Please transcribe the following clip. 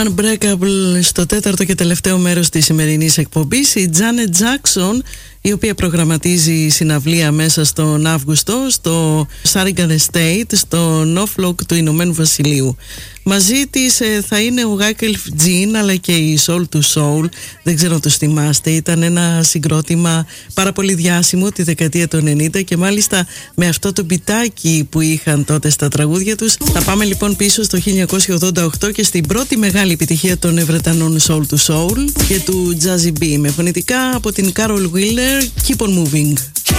Unbreakable στο τέταρτο και τελευταίο μέρος της σημερινής εκπομπής. Η Janet Jackson, η οποία προγραμματίζει συναυλία μέσα στον Αύγουστο στο Sargent Estate στο Norfolk του Ηνωμένου Βασιλείου. Μαζί της θα είναι ο Wyclef Jean αλλά και η Soul to Soul. Δεν ξέρω αν τους θυμάστε, ήταν ένα συγκρότημα πάρα πολύ διάσημο τη δεκαετία του 90 και μάλιστα με αυτό το μπιτάκι που είχαν τότε στα τραγούδια τους. Θα πάμε λοιπόν πίσω στο 1988 και στην πρώτη μεγάλη επιτυχία των Βρετανών Soul to Soul και του Jazzy B με φωνητικά από την Carol Wheeler, Keep on Moving.